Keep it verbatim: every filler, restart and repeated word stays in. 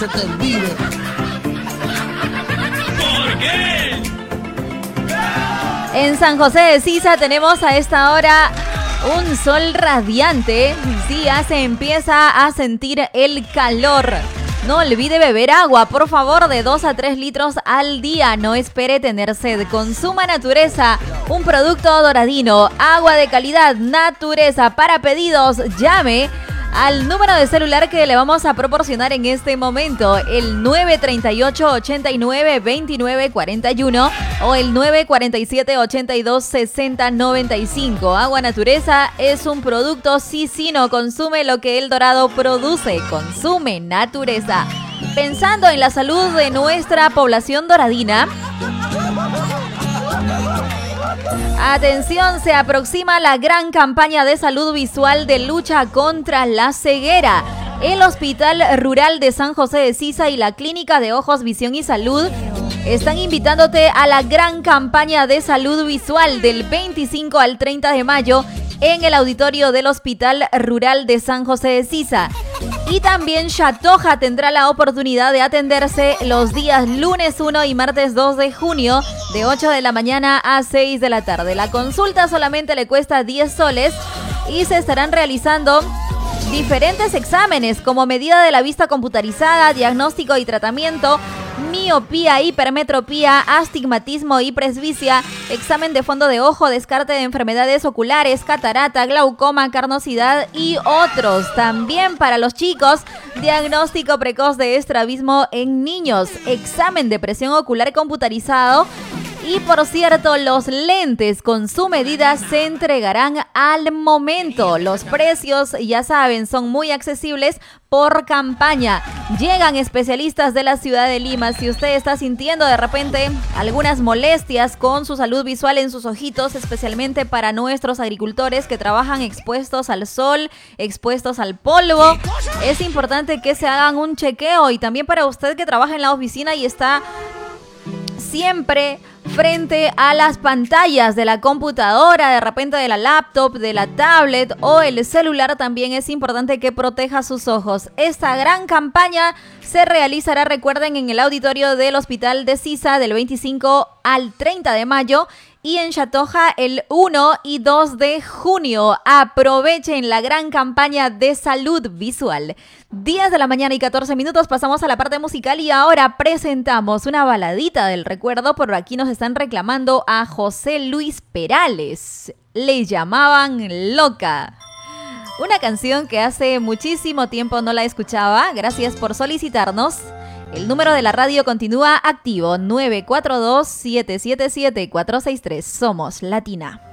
se te olvide. ¿Por qué? En San José de Sisa tenemos a esta hora un sol radiante. Sí, ya se empieza a sentir el calor. No olvide beber agua, por favor, de dos a tres litros al día. No espere tener sed. Consuma Natureza, un producto doradino. Agua de calidad, Natureza. Para pedidos, llame al número de celular que le vamos a proporcionar en este momento, el nueve tres ocho, ocho nueve, dos nueve cuatro uno o el nueve cuatro siete, ocho dos, seis cero nueve cinco. Agua Natureza es un producto Sisino. Consume lo que El Dorado produce. Consume Natureza. Pensando en la salud de nuestra población doradina, atención, se aproxima la gran campaña de salud visual de lucha contra la ceguera. El Hospital Rural de San José de Sisa y la Clínica de Ojos, Visión y Salud están invitándote a la gran campaña de salud visual del veinticinco al treinta de mayo en el auditorio del Hospital Rural de San José de Sisa. Y también Chatoja tendrá la oportunidad de atenderse los días lunes uno y martes dos de junio de ocho de la mañana a seis de la tarde. La consulta solamente le cuesta diez soles y se estarán realizando diferentes exámenes como medida de la vista computarizada, diagnóstico y tratamiento, miopía, hipermetropía, astigmatismo y presbicia, examen de fondo de ojo, descarte de enfermedades oculares, catarata, glaucoma, carnosidad y otros. También para los chicos, diagnóstico precoz de estrabismo en niños, examen de presión ocular computarizado. Y por cierto, los lentes con su medida se entregarán al momento. Los precios, ya saben, son muy accesibles por campaña. Llegan especialistas de la ciudad de Lima. Si usted está sintiendo de repente algunas molestias con su salud visual en sus ojitos, especialmente para nuestros agricultores que trabajan expuestos al sol, expuestos al polvo, es importante que se hagan un chequeo. Y también para usted que trabaja en la oficina y está siempre frente a las pantallas de la computadora, de repente de la laptop, de la tablet o el celular, también es importante que proteja sus ojos. Esta gran campaña se realizará, recuerden, en el auditorio del Hospital de Sisa del veinticinco al treinta de mayo y en Chatoja el uno y dos de junio. Aprovechen la gran campaña de salud visual. diez de la mañana y catorce minutos, pasamos a la parte musical y ahora presentamos una baladita del recuerdo. Por aquí nos están reclamando a José Luis Perales. Le llamaban Loca. Una canción que hace muchísimo tiempo no la escuchaba. Gracias por solicitarnos. El número de la radio continúa activo, nueve cuatro dos, siete siete siete, cuatro seis tres. Somos Latina.